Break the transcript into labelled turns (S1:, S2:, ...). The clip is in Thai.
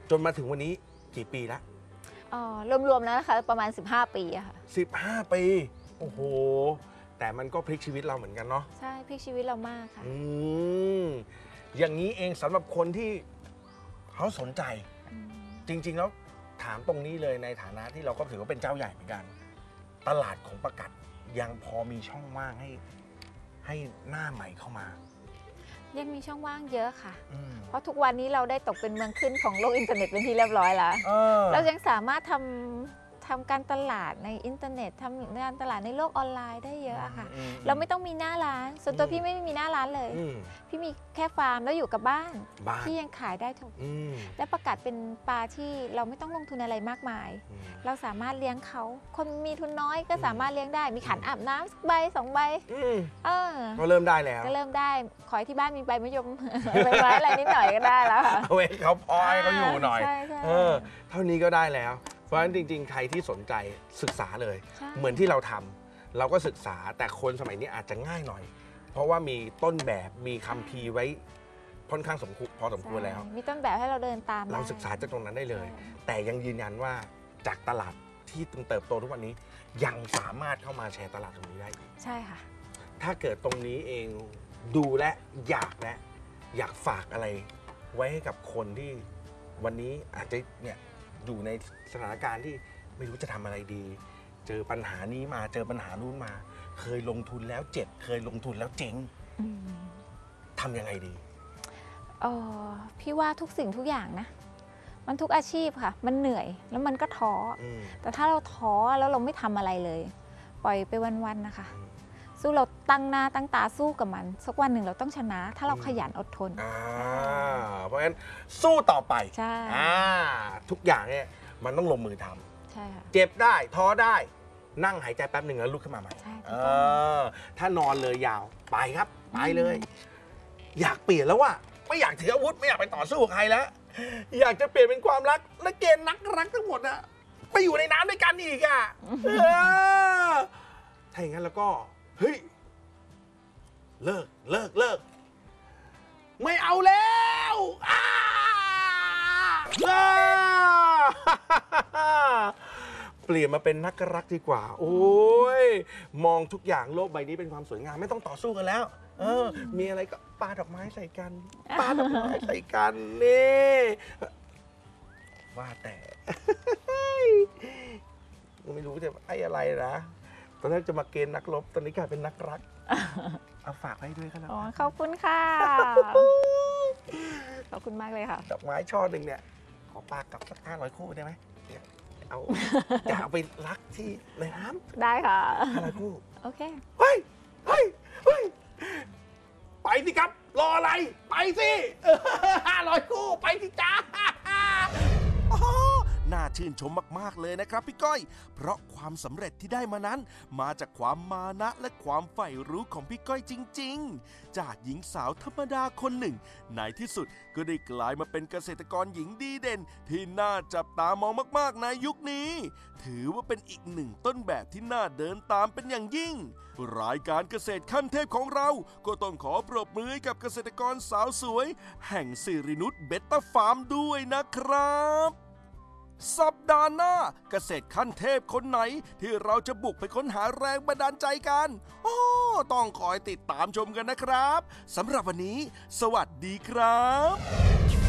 S1: จนมาถึงวันนี้กี่ปีละ
S2: รวมๆแล้วนะคะประมาณ15 ปีอะค่ะ
S1: 15 ปีโอ้โหแต่มันก็พลิกชีวิตเราเหมือนกันเนาะ
S2: ใช่พลิกชีวิตเรามากค่ะ
S1: อย่างนี้เองสำหรับคนที่เขาสนใจจริงๆแล้วถามตรงนี้เลยในฐานะที่เราก็ถือว่าเป็นเจ้าใหญ่เหมือนกันตลาดของประกัดยังพอมีช่องว่างให้หน้าใหม่เข้ามา
S2: ยังมีช่องว่างเยอะค่ะเพราะทุกวันนี้เราได้ตกเป็นเมืองขึ้นของโลกอินเทอร์เน็ตเป็นที่เรียบร้อยแล้วเรายังสามารถทำการตลาดในอินเทอร์เน็ตทำการตลาดในโลกออนไลน์ได้เยอะค่ะเราไม่ต้องมีหน้าร้านส่วนตัวพี่ไม่มีหน้าร้านเลยพี่มีแค่ฟาร์มแล้วอยู่กับบ้านที่ยังขายได้ถูกและประกาศเป็นปลาที่เราไม่ต้องลงทุนอะไรมากมายเราสามารถเลี้ยงเขาคนมีทุนน้อยก็สามารถเลี้ยงได้มีขันอาบน้ำใบ2 ใบ
S1: ก็เริ่มได้แล้ว
S2: ก็เริ่มได้ขอให้ที่บ้านมีใบมะยมใบไม้อะไรนิดหน่อยก็ได้แล้วค่ะ
S1: เอาไว้เขาพอให้เขาอยู่หน่อยเท่านี้ก็ได้แล้วเพราะฉะนั้นจริงๆใครที่สนใจศึกษาเลยเหมือนที่เราทำเราก็ศึกษาแต่คนสมัยนี้อาจจะง่ายหน่อยเพราะว่ามีต้นแบบมีคัมภีร์ไว้ค่อนข้างพอสมควรแล้ว
S2: มีต้นแบบให้เราเดินตาม
S1: เราศึกษาจากตรงนั้นได้เลยแต่ยังยืนยันว่าจากตลาดที่เติบโตทุกวันนี้ยังสามารถเข้ามาแชร์ตลาดตรงนี้ได้
S2: ใช่ค่ะ
S1: ถ้าเกิดตรงนี้เองดูและอยากฝากอะไรไว้ให้กับคนที่วันนี้อาจจะเนี่ยอยู่ในสถานการณ์ที่ไม่รู้จะทำอะไรดีเจอปัญหานี้มาเจอปัญหานู้นมาเคยลงทุนแล้วเจ็บเคยลงทุนแล้วเจ๊งทำยังไงดี
S2: พี่ว่าทุกสิ่งทุกอย่างนะมันทุกอาชีพค่ะมันเหนื่อยแล้วมันก็ท้อแต่ถ้าเราท้อแล้วเราไม่ทำอะไรเลยปล่อยไปวันๆนะคะสู้เราตั้งหน้าตั้งตาสู้กับมันสักวันหนึ่งเราต้องชนะถ้าเราขยันอดทน
S1: เพราะฉะนั้นสู้ต่อไป
S2: ใช่
S1: ทุกอย่างเนี่ยมันต้องลงมือท
S2: ำใช่ค่ะ
S1: เจ็บได้ท้อได้นั่งหายใจแป๊บหนึ่งแล้วลุกขึ้นมาใหม่ถ้านอนเลยยาวไปครับไปเลยอยากเปลี่ยนแล้วว่าไม่อยากถืออาวุธไม่อยากไปต่อสู้กับใครแล้วอยากจะเปลี่ยนเป็นความรักและเกณฑ์นักรักทั้งหมดอะไปอยู่ในน้ำด้วยกันอีกอะถ้าอย่างนั้นแล้วก็เฮ้ยเลิกไม่เอาแล้วเปลี่ยนมาเป็นนักรักดีกว่าโอ้ยมองทุกอย่างโลกใบนี้เป็นความสวยงามไม่ต้องต่อสู้กันแล้วมีอะไรก็ปาดอกไม้ใส่กันนี่ว่าแต่ไม่รู้จะไอ้อะไรนะตอนแรกจะมาเกณฑ์นักรบตอนนี้กลายเป็นนักรักเอาฝากให้ด้วยครับ
S2: ขอบคุณค่ะขอบคุณมากเลยค่ะ
S1: ดอกไม้ช่อหนึ่งเนี่ยขอปากกับสัก500 คู่ได้ไหมเอาจะเอาไปรักที่ในน้ำ
S2: ได้ค่ะ
S1: 500 คู่
S2: โอเค
S1: เฮ้ยไปสิครับรออะไรไปสิ500 คู่ไปสิจ้าน่าชื่นชมมากๆเลยนะครับพี่ก้อยเพราะความสำเร็จที่ได้มานั้นมาจากความมานะและความใฝ่รู้ของพี่ก้อยจริงๆจากหญิงสาวธรรมดาคนหนึ่งในที่สุดก็ได้กลายมาเป็นเกษตรกรหญิงดีเด่นที่น่าจับตามองมากๆในยุคนี้ถือว่าเป็นอีกหนึ่งต้นแบบที่น่าเดินตามเป็นอย่างยิ่งรายการเกษตรขั้นเทพของเราก็ต้องขอปรบมือให้กับเกษตรกรสาวสวยแห่งสิรินุชเบต้าฟาร์มด้วยนะครับสัปดาห์หน้าเกษตรขั้นเทพคนไหนที่เราจะบุกไปค้นหาแรงบันดาลใจกันต้องคอยติดตามชมกันนะครับสำหรับวันนี้สวัสดีครับ